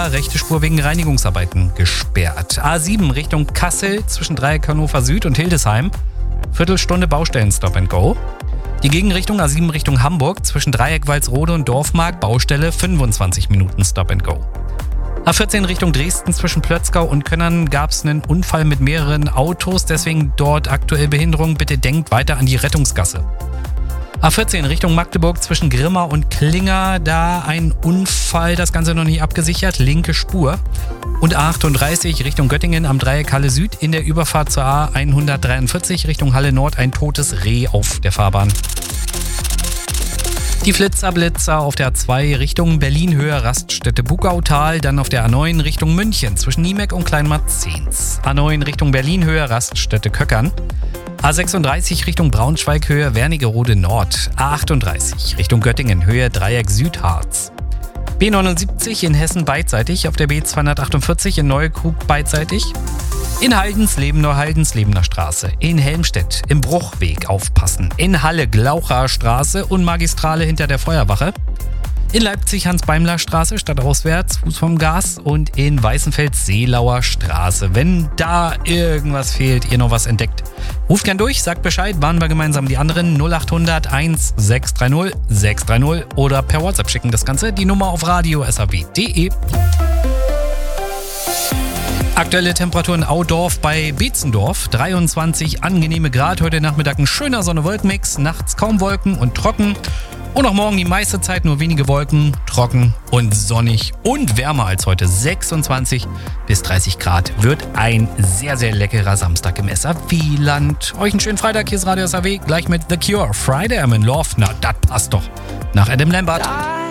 Hannover, rechte Spur wegen Reinigungsarbeiten gesperrt. A7 Richtung Kassel zwischen Dreieck Hannover Süd und Hildesheim. Viertelstunde Baustellen Stop and Go. Die Gegenrichtung A7 Richtung Hamburg zwischen Dreieck Walsrode und Dorfmark, Baustelle 25 Minuten Stop and Go. A14 Richtung Dresden zwischen Plötzgau und Könnern gab es einen Unfall mit mehreren Autos, deswegen dort aktuell Behinderung. Bitte denkt weiter an die Rettungsgasse. A14 Richtung Magdeburg zwischen Grimma und Klinger, da ein Unfall, das Ganze noch nicht abgesichert, linke Spur. Und A38 Richtung Göttingen am Dreieck Halle Süd in der Überfahrt zur A143 Richtung Halle Nord ein totes Reh auf der Fahrbahn. Die Flitzer-Blitzer auf der A2 Richtung Berlin-Höhe Raststätte Bugautal, dann auf der A9 Richtung München zwischen Niemeck und Kleinmarzens. A9 Richtung Berlin-Höhe Raststätte Köckern. A36 Richtung Braunschweig-Höhe Wernigerode Nord. A38 Richtung Göttingen Höhe Dreieck Südharz. B79 in Hessen beidseitig, auf der B248 in Neukrug beidseitig. In Haldensleben, Neuhaldenslebener Straße. In Helmstedt im Bruchweg aufpassen. In Halle Glaucher Straße und Magistrale hinter der Feuerwache. In Leipzig Hans-Beimler-Straße, stadtauswärts, Fuß vom Gas. Und in Weißenfels Seelauer Straße. Wenn da irgendwas fehlt, ihr noch was entdeckt, ruft gern durch, sagt Bescheid, warnen wir gemeinsam die anderen 0800 1630 630 oder per WhatsApp schicken das Ganze. Die Nummer auf radio.saw.de. Aktuelle Temperaturen Audorf bei Beetzendorf, 23 angenehme Grad. Heute Nachmittag ein schöner Sonne-Wolken-Mix, nachts kaum Wolken und trocken. Und auch morgen die meiste Zeit nur wenige Wolken, trocken und sonnig und wärmer als heute. 26 bis 30 Grad wird ein sehr, sehr leckerer Samstag im SAW-Land. Euch einen schönen Freitag, hier ist Radio SAW, gleich mit The Cure. Friday I'm in Love, na das passt doch. Nach Adam Lambert.